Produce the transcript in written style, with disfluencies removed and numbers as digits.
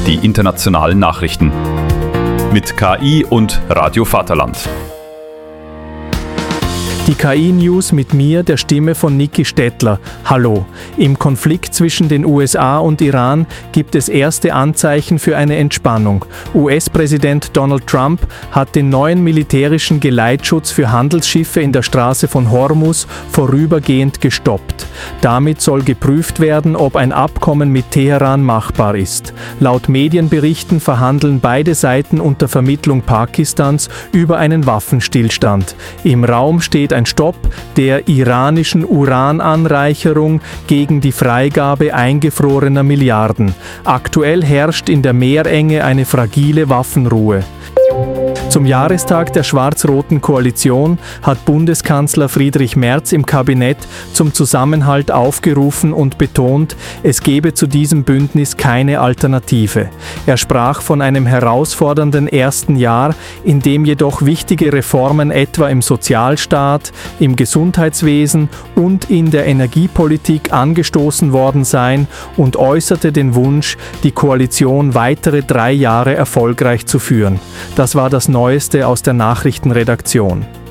die internationalen Nachrichten. Mit KI und Radio Vaterland. Die KI-News mit mir, der Stimme von Niki Stettler. Hallo. Im Konflikt zwischen den USA und Iran gibt es erste Anzeichen für eine Entspannung. US-Präsident Donald Trump hat den neuen militärischen Geleitschutz für Handelsschiffe in der Straße von Hormuz vorübergehend gestoppt. Damit soll geprüft werden, ob ein Abkommen mit Teheran machbar ist. Laut Medienberichten verhandeln beide Seiten unter Vermittlung Pakistans über einen Waffenstillstand. Im Raum steht ein Stopp der iranischen Urananreicherung gegen die Freigabe eingefrorener Milliarden. Aktuell herrscht in der Meerenge eine fragile Waffenruhe. Zum Jahrestag der schwarz-roten Koalition hat Bundeskanzler Friedrich Merz im Kabinett zum Zusammenhalt aufgerufen und betont, es gebe zu diesem Bündnis keine Alternative. Er sprach von einem herausfordernden ersten Jahr, in dem jedoch wichtige Reformen etwa im Sozialstaat, im Gesundheitswesen und in der Energiepolitik angestoßen worden seien und äußerte den Wunsch, die Koalition weitere 3 Jahre erfolgreich zu führen. Das war das Neueste aus der Nachrichtenredaktion.